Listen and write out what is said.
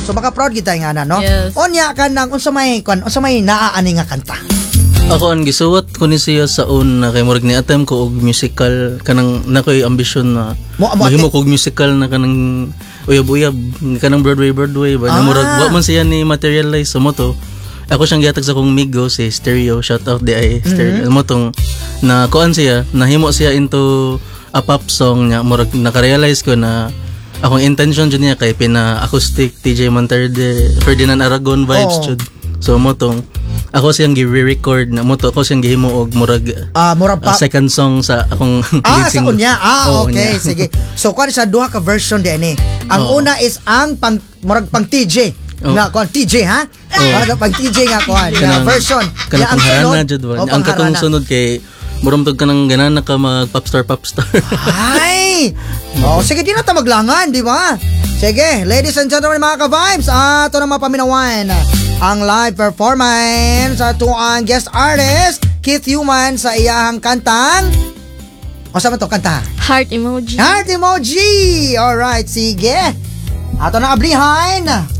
So baka proud kita nga na, no? Yes. Onya ka nang unsa may naaani nga kanta. Ako ang gisuwat ko ni siya sa una kay murag ni attempt ko og musical kanang nakoy ambisyon na mahimo ko og musical na kanang uyab-uyab kanang Broadway ba na murag wa man siya ni materialize sa moto. Ako siyang gihatag sa kong migo si Stereo, shout out di ay Stereo mo tong na kuan siya nahimo siya into a pop song nya murag naka-realize ko na akong intention jud niya kay pina acoustic TJ Monterde Ferdinand Aragon vibes jud. So mo tong ako siyang gi-record na moto ako siyang gihimo og murag second song sa akong lead sa single. unya. Okay, sige. So kuan sa duha ka version di ani. Ang una is ang murag pang TJ. Nga kuan TJ ha? Pang TJ nga kuan na version. Kanang harana jud ba. Ang katong sunod kay muram tog kanang ganana ka mag popstar. Ay! Sige di na ta maglangan, di ba? Sige, ladies and gentlemen mga ka-vibes, ato na mapaminawan ang live performance sa tuang guest artist Keith Human sa iyahang kantang o saan to kanta? Heart emoji. Heart emoji! Alright, sige. Ato na ablihan